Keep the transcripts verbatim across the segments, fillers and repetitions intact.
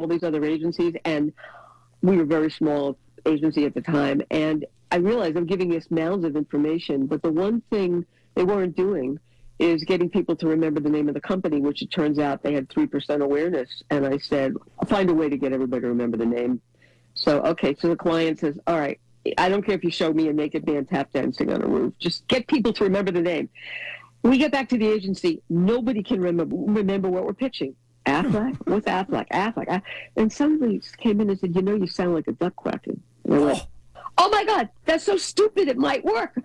all these other agencies, and we were a very small agency at the time. And I realized I'm giving us mounds of information, but the one thing they weren't doing is getting people to remember the name of the company, which it turns out they had three percent awareness. And I said, I'll find a way to get everybody to remember the name. So, okay, so the client says, all right, I don't care if you show me a naked man tap dancing on a roof. Just get people to remember the name. We get back to the agency. Nobody can remember remember what we're pitching. Aflac? What's Aflac? Aflac. And somebody came in and said, you know, you sound like a duck quacking. And I went, oh, my God, that's so stupid. It might work.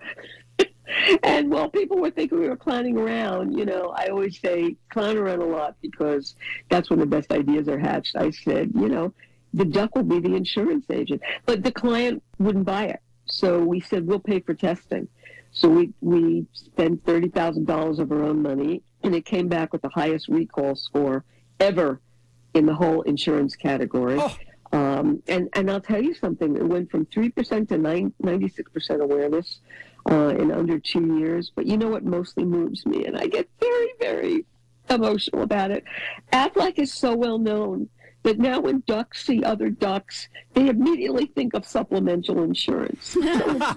And while people were thinking we were clowning around, you know, I always say clown around a lot because that's when the best ideas are hatched. I said, you know, the duck will be the insurance agent. But the client wouldn't buy it. So we said, we'll pay for testing. So we, we spent thirty thousand dollars of our own money, and it came back with the highest recall score ever in the whole insurance category. Oh. Um, and, and I'll tell you something. It went from three percent to ninety-six percent awareness uh, in under two years. But you know what mostly moves me, and I get very, very emotional about it? Aflac is so well known that now when ducks see other ducks, they immediately think of supplemental insurance. So it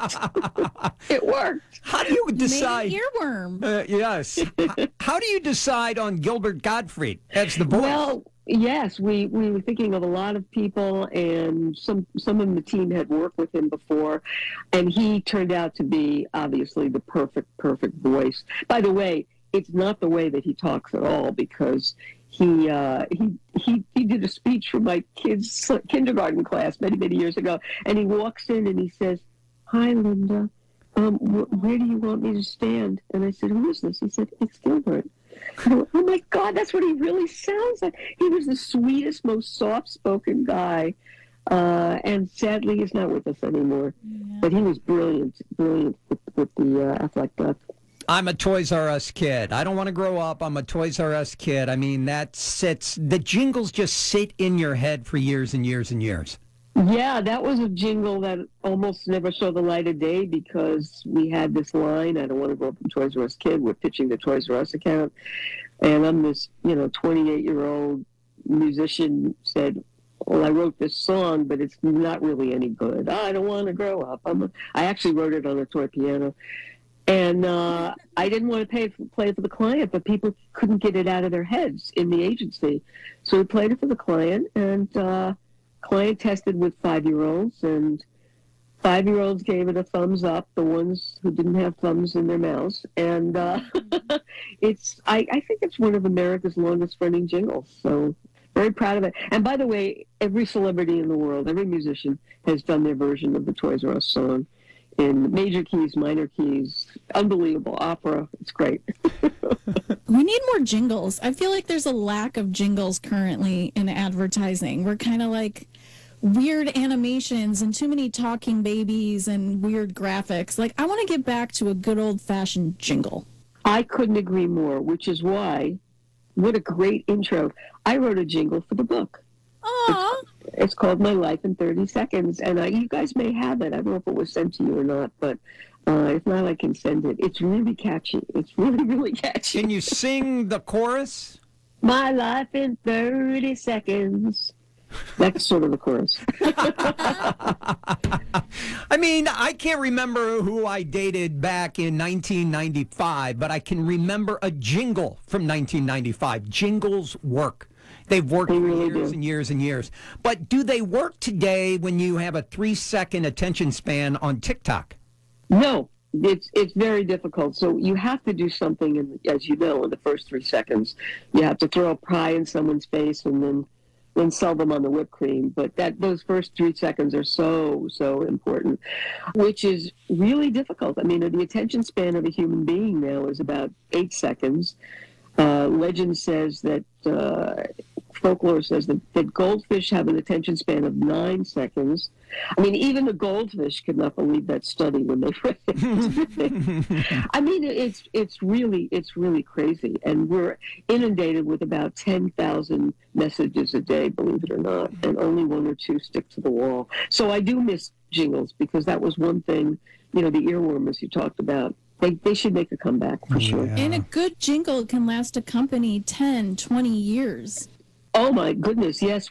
worked. It worked. How do you decide? Made earworm. Uh, yes. How do you decide on Gilbert Gottfried as the voice? Well, yes, we, we were thinking of a lot of people, and some some of the team had worked with him before, and he turned out to be obviously the perfect, perfect voice. By the way, it's not the way that he talks at all, because he uh, he he he did a speech for my kids' kindergarten class many, many years ago, and he walks in and he says, "Hi, Linda. Um, wh- where do you want me to stand?" And I said, "Who is this?" He said, "It's Gilbert." I went, oh my God, that's what he really sounds like. He was the sweetest, most soft-spoken guy, uh, and sadly he's not with us anymore. Yeah. But he was brilliant, brilliant with, with the uh, Aflac Duck. I'm a Toys R Us kid. I don't want to grow up. I'm a Toys R Us kid. I mean, that sits, the jingles just sit in your head for years and years and years. Yeah, that was a jingle that almost never saw the light of day because we had this line, I don't want to grow up a Toys R Us kid. We're pitching the Toys R Us account. And I'm this, you know, twenty-eight-year-old musician said, well, I wrote this song, but it's not really any good. I don't want to grow up. I'm a, I actually wrote it on a toy piano. And uh, I didn't want to pay for, play it for the client, but people couldn't get it out of their heads in the agency. So we played it for the client, and uh, client tested with five-year-olds, and five-year-olds gave it a thumbs up, the ones who didn't have thumbs in their mouths. And uh, it's I, I think it's one of America's longest-running jingles, so very proud of it. And by the way, every celebrity in the world, every musician has done their version of the Toys R Us song in major keys, minor keys, unbelievable opera. It's great. We need more jingles. I feel like there's a lack of jingles currently in advertising. We're kind of like weird animations and too many talking babies and weird graphics. Like, I want to get back to a good old-fashioned jingle. I couldn't agree more, which is why, what a great intro. I wrote a jingle for the book. Aww. It's, it's called My Life in thirty seconds, and I, you guys may have it. I don't know if it was sent to you or not, but uh, if not, I can send it. It's really catchy. It's really, really catchy. Can you sing the chorus? My life in thirty seconds. That's sort of the chorus. I mean, I can't remember who I dated back in nineteen ninety-five, but I can remember a jingle from nineteen ninety-five. Jingles work. They've worked they for really years do. and years and years. But do they work today when you have a three-second attention span on TikTok? No, it's it's very difficult. So you have to do something, in, as you know, in the first three seconds. You have to throw a pie in someone's face and then then sell them on the whipped cream. But that those first three seconds are so, so important, which is really difficult. I mean, the attention span of a human being now is about eight seconds. Uh, legend says that, uh, folklore says that, that goldfish have an attention span of nine seconds. I mean, even the goldfish could not believe that study when they read it. I mean, it's it's really it's really crazy, and we're inundated with about ten thousand messages a day, believe it or not, and only one or two stick to the wall. So I do miss jingles because that was one thing, you know, the earworm, as you talked about. They, they should make a comeback for sure. Yeah. And a good jingle can last a company ten, twenty years. Oh, my goodness, yes.